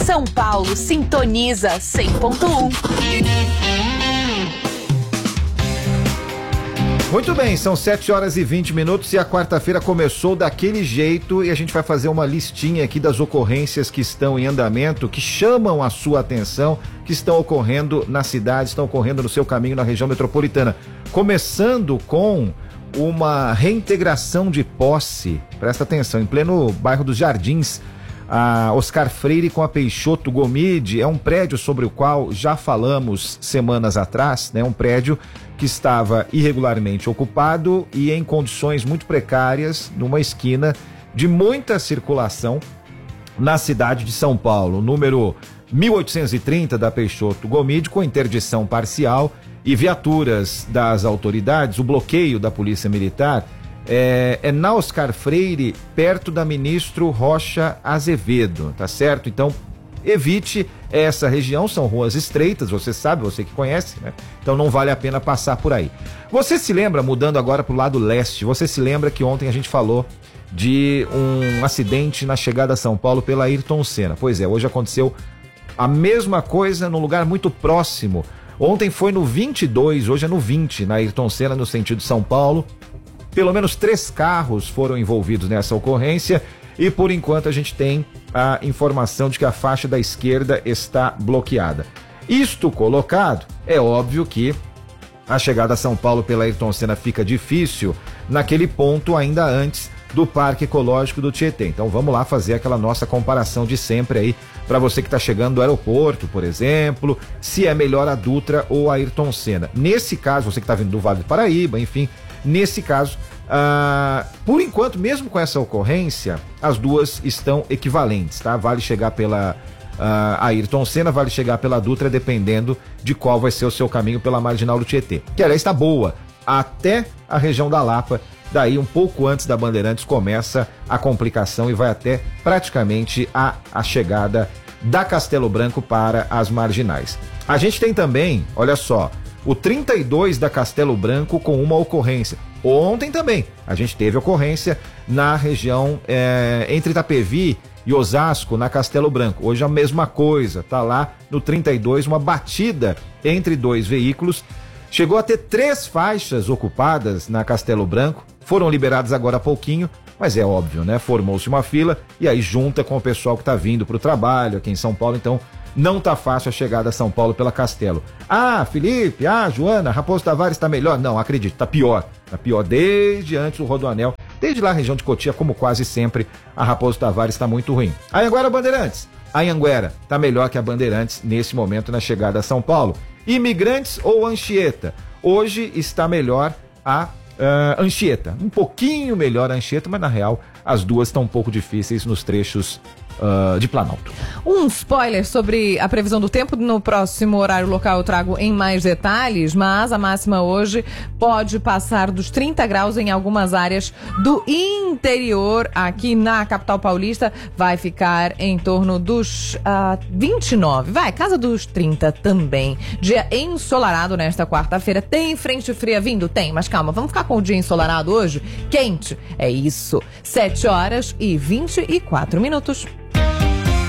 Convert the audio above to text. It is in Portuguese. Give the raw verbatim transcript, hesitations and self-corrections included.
São Paulo sintoniza cem ponto um. Muito bem, são sete horas e vinte minutos e a quarta-feira começou daquele jeito e a gente vai fazer uma listinha aqui das ocorrências que estão em andamento, que chamam a sua atenção, que estão ocorrendo na cidade, estão ocorrendo no seu caminho na região metropolitana. Começando com uma reintegração de posse, presta atenção, em pleno bairro dos Jardins, a Oscar Freire com a Peixoto Gomide, é um prédio sobre o qual já falamos semanas atrás, né? Um prédio que estava irregularmente ocupado e em condições muito precárias, numa esquina de muita circulação na cidade de São Paulo, número mil oitocentos e trinta da Peixoto Gomide, com interdição parcial e viaturas das autoridades. O bloqueio da Polícia Militar É, é na Oscar Freire, perto da Ministro Rocha Azevedo, tá certo? Então, evite essa região, são ruas estreitas, você sabe, você que conhece, né? Então não vale a pena passar por aí. Você se lembra, mudando agora pro lado leste, você se lembra que ontem a gente falou de um acidente na chegada a São Paulo pela Ayrton Senna? Pois é, hoje aconteceu a mesma coisa num lugar muito próximo. Ontem foi no vinte e dois, hoje é no vinte, na Ayrton Senna, no sentido São Paulo. Pelo menos três carros foram envolvidos nessa ocorrência e, por enquanto, a gente tem a informação de que a faixa da esquerda está bloqueada. Isto colocado, é óbvio que a chegada a São Paulo pela Ayrton Senna fica difícil naquele ponto ainda antes do Parque Ecológico do Tietê. Então vamos lá fazer aquela nossa comparação de sempre aí, para você que está chegando do aeroporto, por exemplo, se é melhor a Dutra ou a Ayrton Senna. Nesse caso, você que está vindo do Vale do Paraíba, enfim... Nesse caso, ah, por enquanto, mesmo com essa ocorrência, as duas estão equivalentes, tá? Vale chegar pela ah, Ayrton Senna, vale chegar pela Dutra, dependendo de qual vai ser o seu caminho pela Marginal do Tietê. Que, aliás, está boa, até a região da Lapa, daí um pouco antes da Bandeirantes começa a complicação e vai até praticamente a, a chegada da Castelo Branco para as Marginais. A gente tem também, olha só, o trinta e dois da Castelo Branco com uma ocorrência. Ontem também a gente teve ocorrência na região é, entre Itapevi e Osasco, na Castelo Branco. Hoje a mesma coisa, tá lá no trinta e dois, uma batida entre dois veículos. Chegou a ter três faixas ocupadas na Castelo Branco, foram liberadas agora há pouquinho, mas é óbvio, né? Formou-se uma fila e aí junta com o pessoal que tá vindo pro trabalho aqui em São Paulo, então não tá fácil a chegada a São Paulo pela Castelo. Ah, Felipe, ah, Joana, Raposo Tavares tá melhor? Não, acredite, tá pior. Tá pior desde antes do Rodoanel. Desde lá a região de Cotia, como quase sempre, a Raposo Tavares tá muito ruim. A Anhanguera Bandeirantes. A Anhanguera tá melhor que a Bandeirantes nesse momento na chegada a São Paulo. Imigrantes ou Anchieta? Hoje está melhor a uh, Anchieta. Um pouquinho melhor a Anchieta, mas na real as duas estão um pouco difíceis nos trechos Uh, de Planalto. Um spoiler sobre a previsão do tempo, no próximo horário local eu trago em mais detalhes, mas a máxima hoje pode passar dos trinta graus em algumas áreas do interior. Aqui na capital paulista vai ficar em torno dos uh, vinte e nove, vai, casa dos trinta também. Dia ensolarado nesta quarta-feira. Tem frente fria vindo? Tem, mas calma, vamos ficar com o dia ensolarado hoje? Quente, é isso. sete horas e vinte e quatro minutos.